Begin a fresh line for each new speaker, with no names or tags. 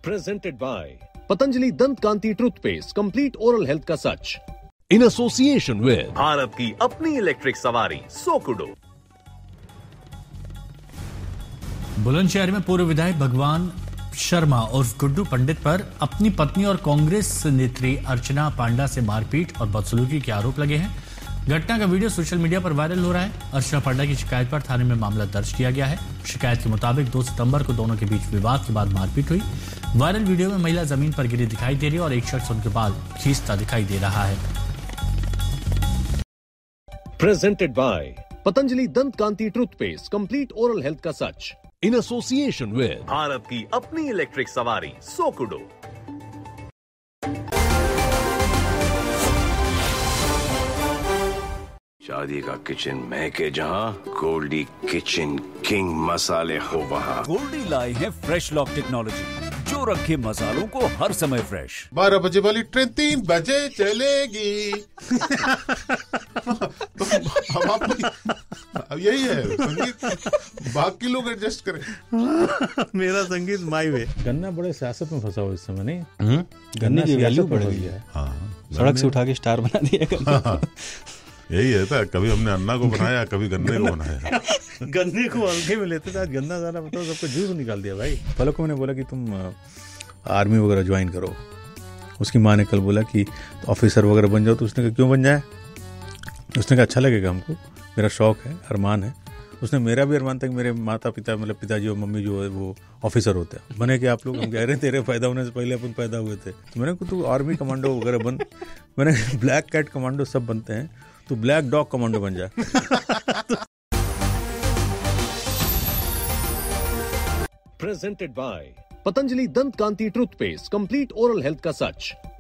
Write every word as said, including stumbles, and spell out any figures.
Presented by Patanjali दंत कांति toothpaste, complete oral health का सच। In association with
Bharat की अपनी इलेक्ट्रिक सवारी सोकुडो।
बुलंदशहर में पूर्व विधायक भगवान शर्मा उर्फ गुड्डू पंडित पर अपनी पत्नी और कांग्रेस नेत्री अर्चना पांडा से मारपीट और बदसलूकी के आरोप लगे हैं। घटना का वीडियो सोशल मीडिया पर वायरल हो रहा है। अर्चना पांडा की शिकायत पर थाने में मामला दर्ज किया गया है। शिकायत के मुताबिक दो सितंबर को दोनों के बीच विवाद के बाद मारपीट हुई। वायरल वीडियो में महिला जमीन पर गिरी दिखाई दे रही है और एक शख्स उनके बाल खींचता दिखाई दे रहा है।
Presented by पतंजलि दंत कांति टूथपेस्ट, कंप्लीट ओरल हेल्थ का सच। In association with
भारत की अपनी इलेक्ट्रिक सवारी सोकुडो।
शादी का किचन महके जहां, गोल्डी किचन किंग मसाले हो वहां।
गोल्डी लाए हैं फ्रेश लॉक टेक्नोलॉजी जो रखे मसालों को हर समय फ्रेश।
बारह बजे वाली ट्रेन तीन बजे चलेगी। तो अब आप अब यही है संगीत, बाकी लोग एडजस्ट करें।
मेरा संगीत माई वे।
गन्ना बड़े सियासत में फंसा हुआ इस समय, नहीं?
गन्ने की वैल्यू बढ़ गई है।
हाँ,
सड़क से उठा के स्टार बना दिया।
हाँ, यही है था। कभी हमने अन्ना को बनाया, कभी गन्ने को बनाया।
गन्ने को हल्के में लेते थे, आज गन्ना ज़्यादा बताओ, सबको जूस निकाल दिया भाई। फलों को मैंने बोला कि तुम आर्मी वगैरह ज्वाइन करो। उसकी माँ ने कल बोला कि ऑफिसर वगैरह बन जाओ, तो उसने कहा क्यों बन जाए? उसने कहा अच्छा लगेगा हमको, मेरा शौक है, अरमान है। उसने मेरा भी अरमान था कि मेरे माता पिता, मतलब पिताजी और मम्मी जो है वो ऑफिसर होते हैं। बने कि आप लोग? हम कह रहे हैं तेरे पैदा होने से पहले अपन पैदा हुए थे। तो मैंने कहा तू आर्मी कमांडो वगैरह बन। मैंने ब्लैक कैट कमांडो सब बनते हैं, तो ब्लैक डॉग कमांडो बन जाए।
Presented by पतंजलि दंत कांति टूथपेस्ट, कंप्लीट ओरल हेल्थ का सच।